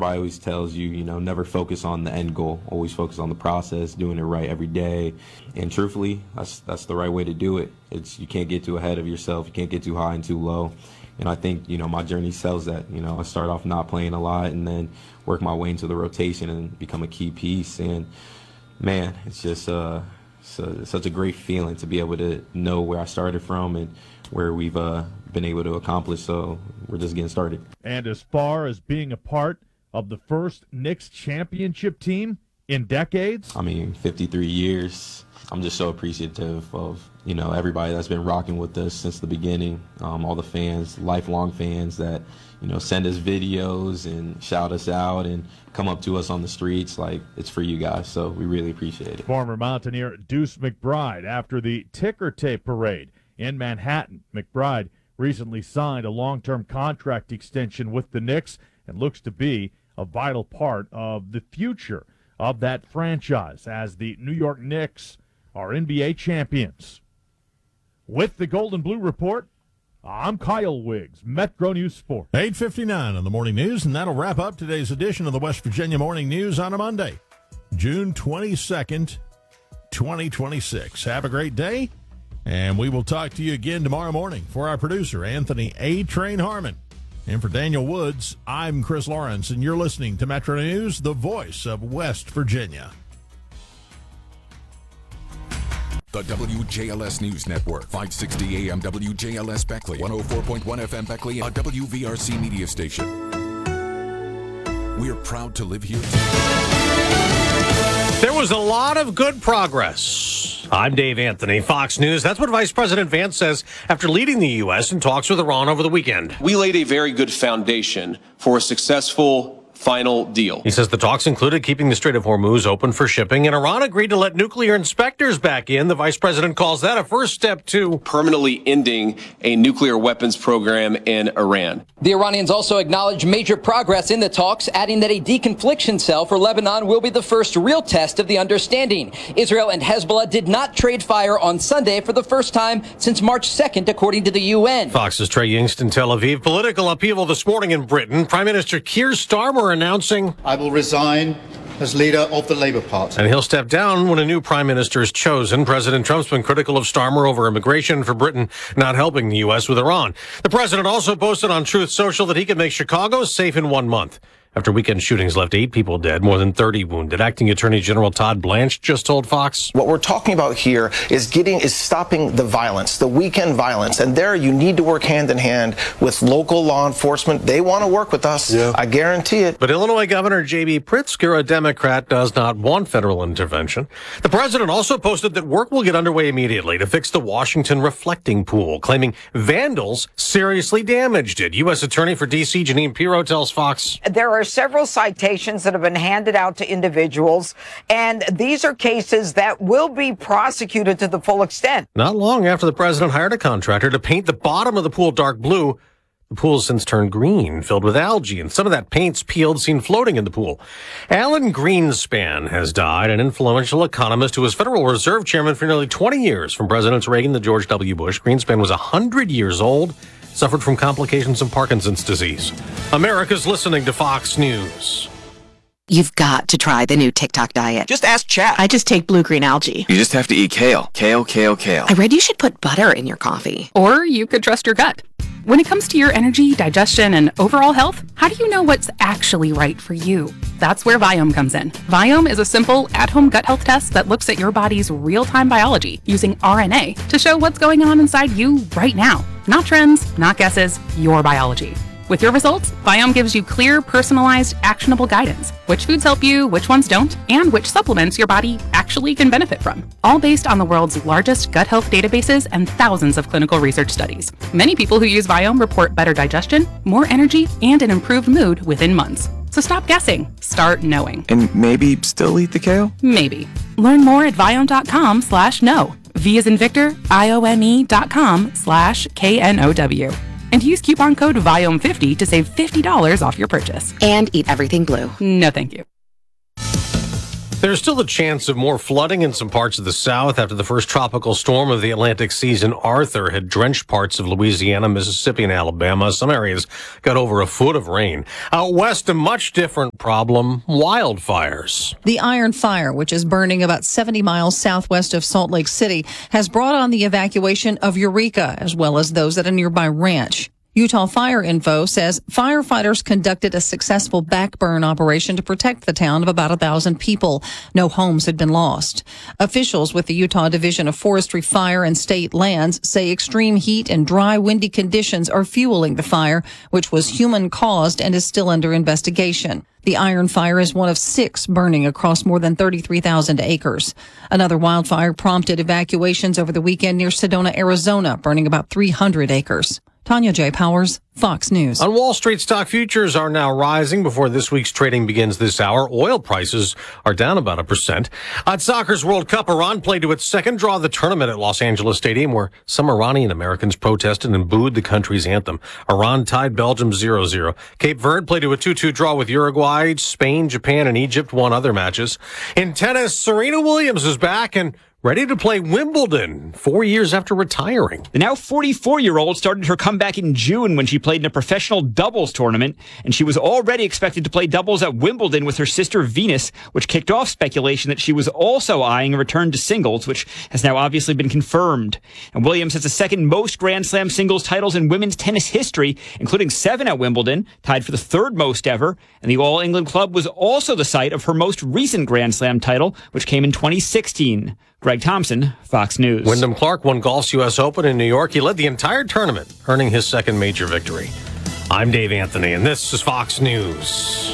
everybody always tells you, never focus on the end goal. Always focus on the process, doing it right every day. And truthfully, that's the right way to do it. You can't get too ahead of yourself. You can't get too high and too low. And I think, my journey sells that. I start off not playing a lot and then work my way into the rotation and become a key piece. And, man, it's just such a great feeling to be able to know where I started from and where we've been able to accomplish. So we're just getting started. And as far as being a part of the first Knicks championship team in decades? 53 years. I'm just so appreciative of, everybody that's been rocking with us since the beginning. All the fans, lifelong fans that, send us videos and shout us out and come up to us on the streets. Like, it's for you guys. So we really appreciate it. Former Mountaineer Deuce McBride after the ticker tape parade in Manhattan. McBride recently signed a long-term contract extension with the Knicks and looks to be a vital part of the future of that franchise as the New York Knicks are NBA champions. With the Gold and Blue Report, I'm Kyle Wiggs, Metro News Sports. 8:59 on the Morning News, and that'll wrap up today's edition of the West Virginia Morning News on a Monday, June 22nd, 2026. Have a great day, and we will talk to you again tomorrow morning. For our producer, Anthony A. Train Harmon, and for Daniel Woods, I'm Chris Lawrence, and you're listening to Metro News, the voice of West Virginia. The WJLS News Network, 560 AM WJLS Beckley, 104.1 FM Beckley, a WVRC media station. We're proud to live here. There was a lot of good progress. I'm Dave Anthony, Fox News. That's what Vice President Vance says after leading the U.S. in talks with Iran over the weekend. We laid a very good foundation for a successful final deal. He says the talks included keeping the Strait of Hormuz open for shipping, and Iran agreed to let nuclear inspectors back in. The vice president calls that a first step to permanently ending a nuclear weapons program in Iran. The Iranians also acknowledged major progress in the talks, adding that a deconfliction cell for Lebanon will be the first real test of the understanding. Israel and Hezbollah did not trade fire on Sunday for the first time since March 2nd, according to the UN. Fox's Trey Yingst in Tel Aviv. Political upheaval this morning in Britain. Prime Minister Keir Starmer announcing, I will resign as leader of the Labour Party. And he'll step down when a new prime minister is chosen. President Trump's been critical of Starmer over immigration for Britain not helping the U.S. with Iran. The president also posted on Truth Social that he could make Chicago safe in 1 month. After weekend shootings left 8 people dead, more than 30 wounded. Acting Attorney General Todd Blanche just told Fox, what we're talking about here is stopping the violence, the weekend violence. And there you need to work hand in hand with local law enforcement. They want to work with us. Yeah. I guarantee it. But Illinois Governor J.B. Pritzker, a Democrat, does not want federal intervention. The president also posted that work will get underway immediately to fix the Washington reflecting pool, claiming vandals seriously damaged it. U.S. Attorney for D.C. Janine Pirro tells Fox, there are several citations that have been handed out to individuals, and these are cases that will be prosecuted to the full extent. Not long after the president hired a contractor to paint the bottom of the pool dark blue, the pool has since turned green, filled with algae, and some of that paint's peeled, seen floating in the pool. Alan Greenspan has died, an influential economist who was Federal Reserve Chairman for nearly 20 years, from Presidents Reagan to George W. Bush. Greenspan was 100 years old, suffered from complications of Parkinson's disease. America's listening to Fox News. You've got to try the new TikTok diet. Just ask chat. I just take blue-green algae. You just have to eat kale. Kale, kale, kale. I read you should put butter in your coffee. Or you could trust your gut. When it comes to your energy, digestion, and overall health, how do you know what's actually right for you? That's where Viome comes in. Viome is a simple, at-home gut health test that looks at your body's real-time biology using RNA to show what's going on inside you right now. Not trends, not guesses, your biology. With your results, Viome gives you clear, personalized, actionable guidance. Which foods help you, which ones don't, and which supplements your body actually can benefit from. All based on the world's largest gut health databases and thousands of clinical research studies. Many people who use Viome report better digestion, more energy, and an improved mood within months. So stop guessing. Start knowing. And maybe still eat the kale? Maybe. Learn more at Viome.com/know. V as in Victor, IOME.com/KNOW. And use coupon code VIOME50 to save $50 off your purchase. And eat everything blue. No, thank you. There's still a chance of more flooding in some parts of the South after the first tropical storm of the Atlantic season, Arthur, had drenched parts of Louisiana, Mississippi, and Alabama. Some areas got over a foot of rain. Out west, a much different problem, wildfires. The Iron Fire, which is burning about 70 miles southwest of Salt Lake City, has brought on the evacuation of Eureka, as well as those at a nearby ranch. Utah Fire Info says firefighters conducted a successful backburn operation to protect the town of about 1,000 people. No homes had been lost. Officials with the Utah Division of Forestry, Fire, and State Lands say extreme heat and dry, windy conditions are fueling the fire, which was human-caused and is still under investigation. The Iron Fire is one of 6 burning across more than 33,000 acres. Another wildfire prompted evacuations over the weekend near Sedona, Arizona, burning about 300 acres. Tanya J. Powers, Fox News. On Wall Street, stock futures are now rising before this week's trading begins this hour. Oil prices are down about 1%. At soccer's World Cup, Iran played to its second draw of the tournament at Los Angeles Stadium, where some Iranian Americans protested and booed the country's anthem. Iran tied Belgium 0-0. Cape Verde played to a 2-2 draw with Uruguay. Spain, Japan, and Egypt won other matches. In tennis, Serena Williams is back and ready to play Wimbledon 4 years after retiring. The now 44-year-old started her comeback in June when she played in a professional doubles tournament, and she was already expected to play doubles at Wimbledon with her sister Venus, which kicked off speculation that she was also eyeing a return to singles, which has now obviously been confirmed. And Williams has the second most Grand Slam singles titles in women's tennis history, including 7 at Wimbledon, tied for the third most ever, and the All England Club was also the site of her most recent Grand Slam title, which came in 2016. Greg Thompson, Fox News. Wyndham Clark won golf's U.S. Open in New York. He led the entire tournament, earning his second major victory. I'm Dave Anthony, and this is Fox News.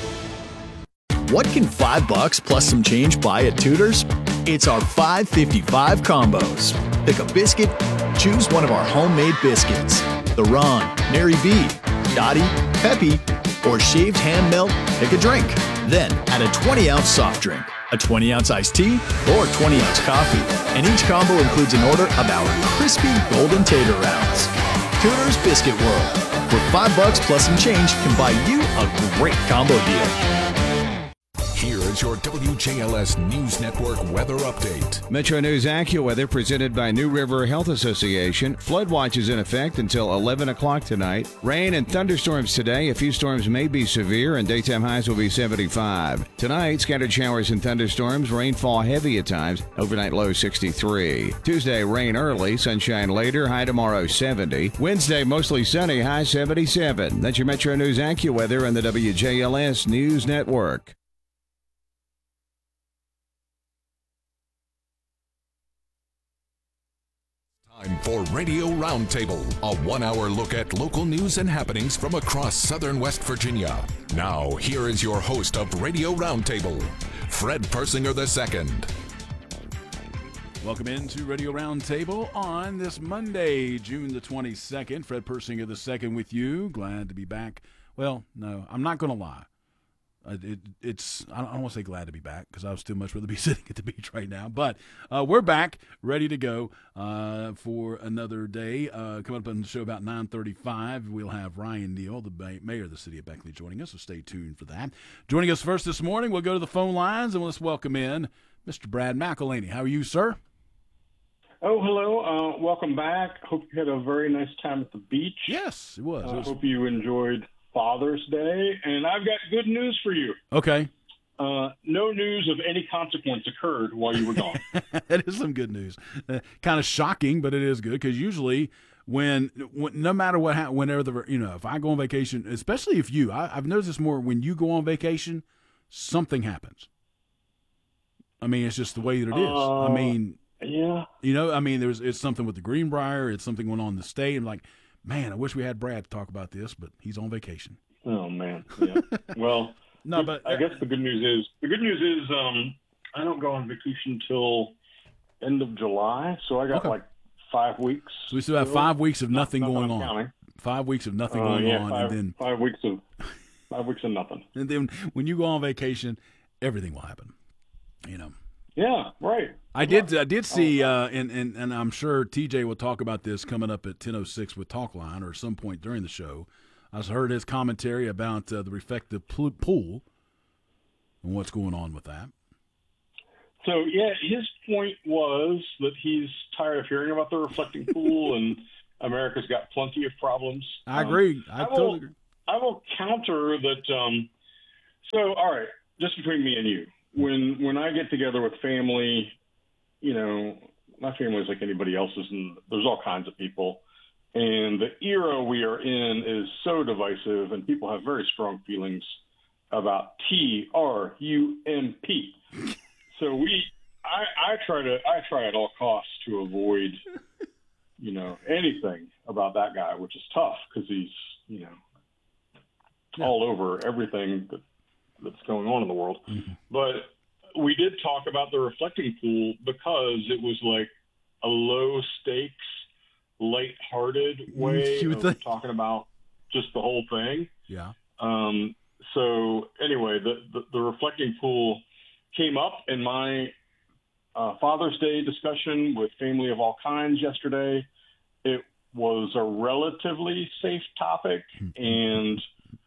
What can $5 plus some change buy at Tudor's? It's our $5.55 combos. Pick a biscuit, choose one of our homemade biscuits. The Ron, Mary B, Dottie, Peppy, or shaved ham melt, pick a drink. Then add a 20-ounce soft drink, a 20-ounce iced tea, or 20-ounce coffee. And each combo includes an order of our crispy golden tater rounds. Tudor's Biscuit World, where $5 plus some change can buy you a great combo deal. Here is your WJLS News Network weather update. Metro News AccuWeather presented by New River Health Association. Flood watch is in effect until 11 o'clock tonight. Rain and thunderstorms today. A few storms may be severe and daytime highs will be 75. Tonight, scattered showers and thunderstorms. Rainfall heavy at times. Overnight low 63. Tuesday, rain early. Sunshine later. High tomorrow 70. Wednesday, mostly sunny. High 77. That's your Metro News AccuWeather and the WJLS News Network. Time for Radio Roundtable, a 1-hour look at local news and happenings from across southern West Virginia. Now, here is your host of Radio Roundtable, Fred Persinger II. Welcome into Radio Roundtable on this Monday, June the 22nd. Fred Persinger II with you. Glad to be back. Well, no, I'm not going to lie. I don't want to say glad to be back because I would still much rather be sitting at the beach right now. But we're back, ready to go for another day. Coming up on the show about 9:35, we'll have Ryan Neal, the mayor of the city of Beckley, joining us, so stay tuned for that. Joining us first this morning, we'll go to the phone lines and let's welcome in Mr. Brad McElhaney. How are you, sir? Oh, hello. Welcome back. Hope you had a very nice time at the beach. Yes, it was. I hope you enjoyed Father's Day, and I've got good news for you. Okay. No news of any consequence occurred while you were gone. That is some good news. Kind of shocking, but it is good because usually when no matter what happens, whenever if I go on vacation, especially if I've noticed this more when you go on vacation, something happens. I mean, it's just the way that it is. I mean, yeah. It's something with the Greenbrier. It's something going on in the state. I'm like, man, I wish we had Brad to talk about this, but he's on vacation. Oh man, yeah. Well, no, but I guess the good news is I don't go on vacation till end of July, so I got like 5 weeks. So we still have 5 weeks of nothing going on. Counting. 5 weeks of nothing going on, and then 5 weeks of nothing. And then when you go on vacation, everything will happen. Yeah, right. I did see, and I'm sure TJ will talk about this coming up at 10:06 with Talkline or some point during the show. I heard his commentary about the reflective pool and what's going on with that. So, yeah, his point was that he's tired of hearing about the reflecting pool and America's got plenty of problems. I agree. I totally agree. I will counter that. So, all right, just between me and you, when I get together with family, you know, my family is like anybody else's, and there's all kinds of people. And the era we are in is so divisive, and people have very strong feelings about TRUMP. So I try at all costs to avoid, you know, anything about that guy, which is tough because he's, you know, all over everything that's going on in the world. Mm-hmm. But we did talk about the reflecting pool because it was like a low stakes, lighthearted way of talking about just the whole thing. Yeah. So anyway, the reflecting pool came up in my Father's Day discussion with family of all kinds yesterday. It was a relatively safe topic, and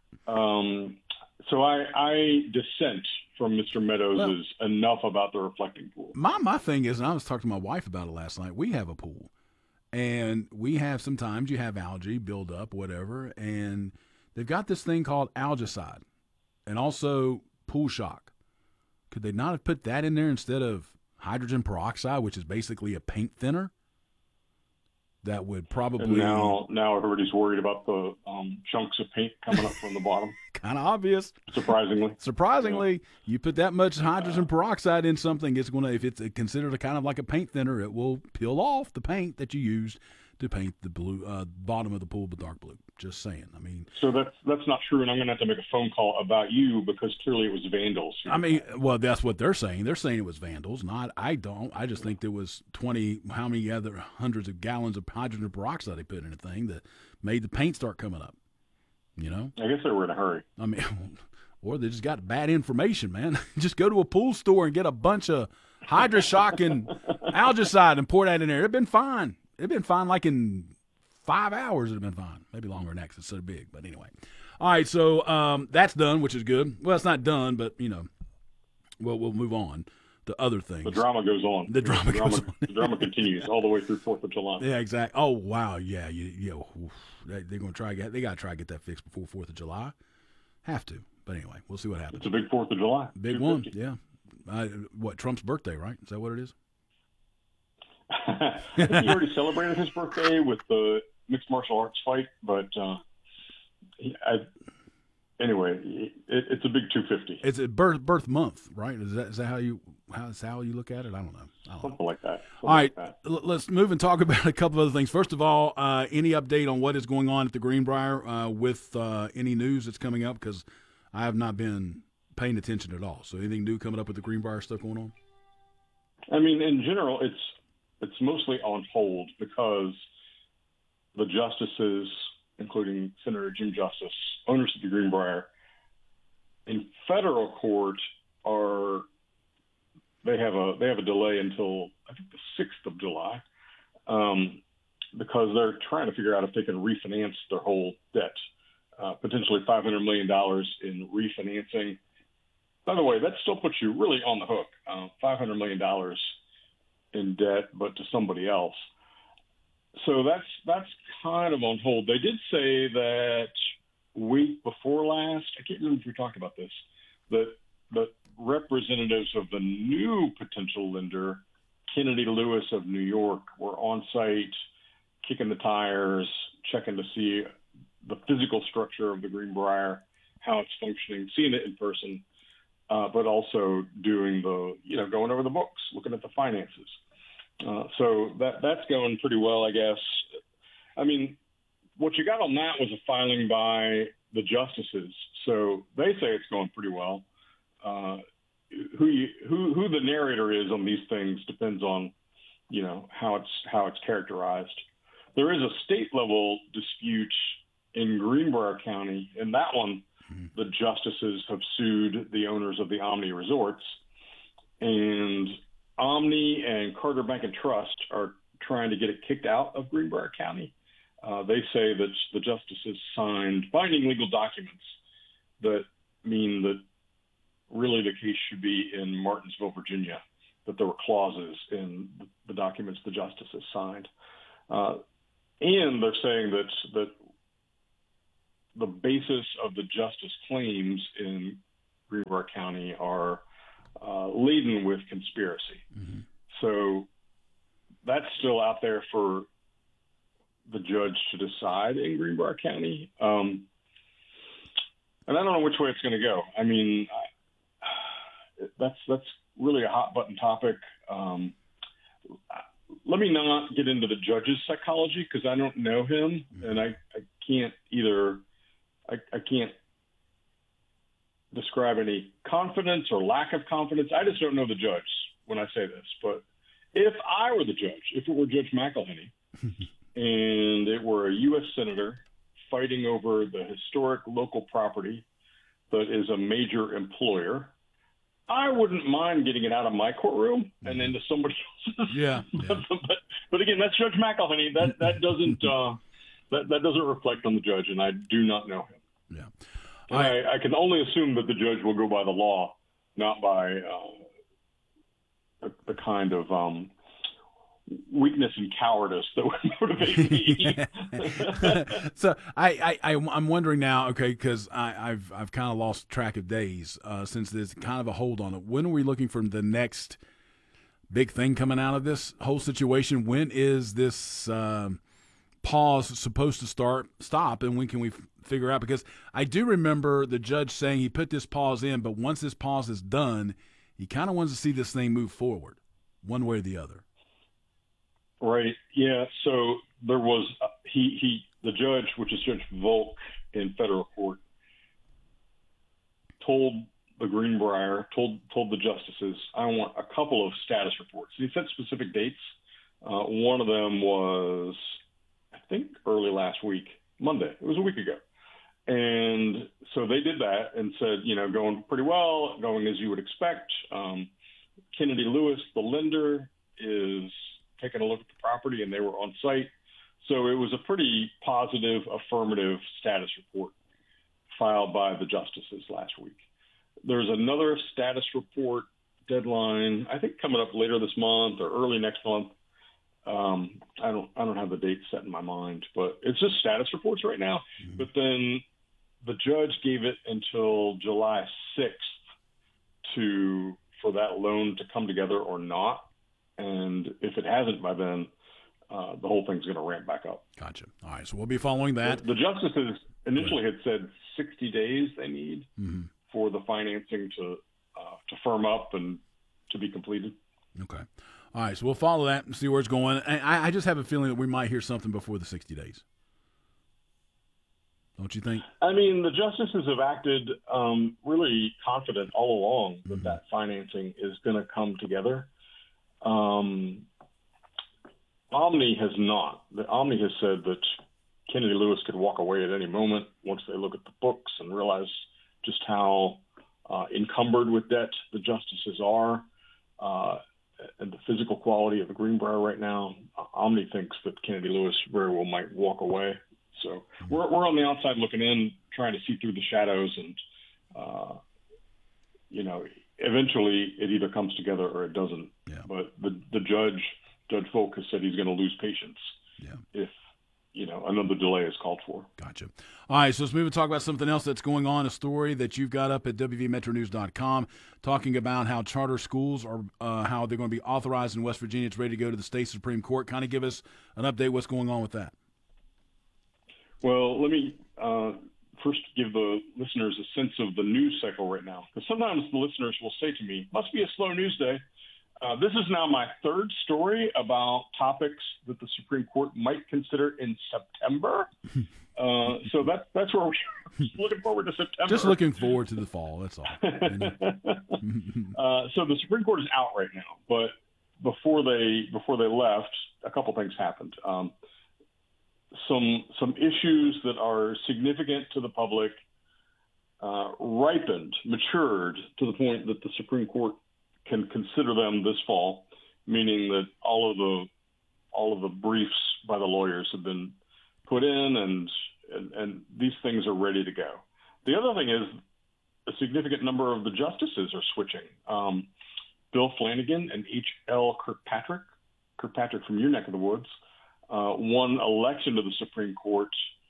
so I dissent from Mr. Meadows' enough about the reflecting pool. My thing is, and I was talking to my wife about it last night, we have a pool, and we have sometimes you have algae build up, whatever, and they've got this thing called algicide and also pool shock. Could they not have put that in there instead of hydrogen peroxide, which is basically a paint thinner? That would probably... And now everybody's worried about the chunks of paint coming up from the bottom. Kind of obvious. Surprisingly, you put that much hydrogen peroxide in something, it's going to, if it's considered a kind of like a paint thinner, it will peel off the paint that you used to paint the blue bottom of the pool with dark blue. Just saying. I mean, so that's not true, and I'm going to have to make a phone call about you because clearly it was vandals. I mean, well, that's what they're saying. They're saying it was vandals. I don't. I just think there was 20, how many other hundreds of gallons of hydrogen peroxide they put in a thing that made the paint start coming up. You know? I guess they were in a hurry. I mean, or they just got bad information, man. Just go to a pool store and get a bunch of HydroShock and algicide and pour that in there. It'd been fine. It'd been fine like in 5 hours. It'd have been fine. Maybe longer than that because it's so big. But anyway. All right, so that's done, which is good. Well, it's not done, but, you know, we'll move on to other things. The drama goes on. The drama goes on. The drama continues all the way through 4th of July. Yeah, exactly. Oh, wow. Yeah. They're going to try. They got to try to get that fixed before 4th of July. Have to. But anyway, we'll see what happens. It's a big 4th of July. Big one, yeah. What, Trump's birthday, right? Is that what it is? I think he already celebrated his birthday with the mixed martial arts fight, but anyway, it's a big 250. It's a birth month, right? Is that how you look at it? I don't know. Something like that. All right, let's move and talk about a couple of other things. First of all, any update on what is going on at the Greenbrier with any news that's coming up? Because I have not been paying attention at all. So anything new coming up with the Greenbrier stuff going on? I mean, in general, it's mostly on hold because the justices, including Senator Jim Justice, owners of the Greenbrier, in federal court they have a delay until I think the 6th of July because they're trying to figure out if they can refinance their whole debt, potentially $500 million in refinancing. By the way, that still puts you really on the hook, $500 million in debt, but to somebody else. So that's kind of on hold. They did say that week before last, I can't remember if we talked about this, that representatives of the new potential lender, Kennedy Lewis of New York, were on site, kicking the tires, checking to see the physical structure of the Greenbrier, how it's functioning, seeing it in person, but also doing going over the books, looking at the finances. So that's going pretty well, I guess. I mean, what you got on that was a filing by the justices, so they say it's going pretty well. Who the narrator is on these things depends on, how it's characterized. There is a state level dispute in Greenbrier County, and that one, the justices have sued the owners of the Omni Resorts, and Omni and Carter Bank and Trust are trying to get it kicked out of Greenbrier County. They say that the justices signed binding legal documents that mean that really the case should be in Martinsville, Virginia, that there were clauses in the documents the justices signed. And they're saying that the basis of the justice claims in Greenbrier County are laden with conspiracy. Mm-hmm. So that's still out there for the judge to decide in Greenbrier County. And I don't know which way it's going to go. I mean, that's really a hot button topic. Let me not get into the judge's psychology because I don't know him, and I can't either. I can't describe any confidence or lack of confidence. I just don't know the judge when I say this. But if I were the judge, if it were Judge McElhenney, and it were a U.S. senator fighting over the historic local property that is a major employer, I wouldn't mind getting it out of my courtroom and into somebody else's. Yeah. But again, that's Judge McElhenney. That doesn't that doesn't reflect on the judge, and I do not know him. Yeah. I can only assume that the judge will go by the law, not by the kind of weakness and cowardice that would motivate me. So I'm wondering now, okay, because I've kind of lost track of days since there's kind of a hold on it. When are we looking for the next big thing coming out of this whole situation? When is this pause supposed to stop, and when can we figure out? Because I do remember the judge saying he put this pause in, but once this pause is done, he kind of wants to see this thing move forward, one way or the other. Right. Yeah. So there was the judge, which is Judge Volk in federal court, told the told the justices, I want a couple of status reports. He set specific dates. One of them was, I think, early last week, Monday. It was a week ago. And so they did that and said, going pretty well, going as you would expect. Kennedy Lewis, the lender, is taking a look at the property, and they were on site. So it was a pretty positive, affirmative status report filed by the justices last week. There's another status report deadline, I think, coming up later this month or early next month. I don't have the date set in my mind, but it's just status reports right now. Mm-hmm. But then the judge gave it until July 6th for that loan to come together or not. And if it hasn't by then, the whole thing's going to ramp back up. Gotcha. All right, so we'll be following that. The justices initially had said 60 days they need for the financing to firm up and to be completed. Okay. All right, so we'll follow that and see where it's going. And I just have a feeling that we might hear something before the 60 days. Don't you think? I mean, the justices have acted really confident all along that financing is going to come together. Omni has not. Omni has said that Kennedy Lewis could walk away at any moment once they look at the books and realize just how encumbered with debt the justices are and the physical quality of the Greenbrier right now. Omni thinks that Kennedy Lewis very well might walk away. So we're on the outside looking in, trying to see through the shadows, and eventually it either comes together or it doesn't. Yeah. But the Judge Volk has said he's going to lose patience if another delay is called for. Gotcha. All right, so let's move and talk about something else that's going on, a story that you've got up at WVMetroNews.com talking about how charter schools are how they're going to be authorized in West Virginia. It's ready to go to the state Supreme Court. Kind of give us an update what's going on with that. Well, let me first give the listeners a sense of the news cycle right now, because sometimes the listeners will say to me, must be a slow news day. This is now my third story about topics that the Supreme Court might consider in September. So that's where we're looking forward to September. Just looking forward to the fall, that's all. So the Supreme Court is out right now, but before they left, a couple things happened. Some issues that are significant to the public matured to the point that the Supreme Court can consider them this fall, meaning that all of the briefs by the lawyers have been put in, and these things are ready to go. The other thing is a significant number of the justices are switching. Bill Flanagan and H.L. Kirkpatrick from your neck of the woods, won election to the Supreme Court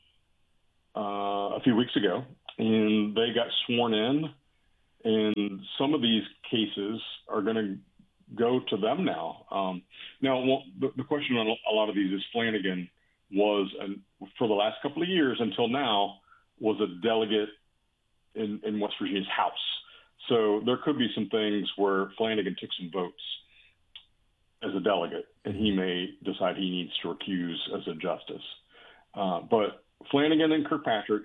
a few weeks ago, and they got sworn in. And some of these cases are going to go to them now. The question on a lot of these is Flanagan was, for the last couple of years until now, was a delegate in West Virginia's House. So there could be some things where Flanagan took some votes as a delegate, and he may decide he needs to recuse as a justice. But Flanagan and Kirkpatrick